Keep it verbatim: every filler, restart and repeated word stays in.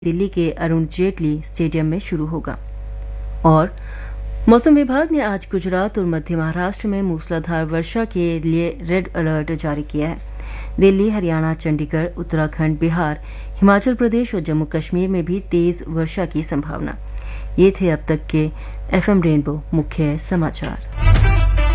दिल्ली के अरुण जेटली स्टेडियम में शुरू होगा। और मौसम विभाग ने आज गुजरात और मध्य महाराष्ट्र में मूसलाधार वर्षा के लिए रेड अलर्ट जारी किया है। दिल्ली, हरियाणा, चंडीगढ़, उत्तराखंड, बिहार, हिमाचल प्रदेश और जम्मू कश्मीर में भी तेज वर्षा की संभावना। ये थे अब तक के एफएम रेनबो मुख्य समाचार।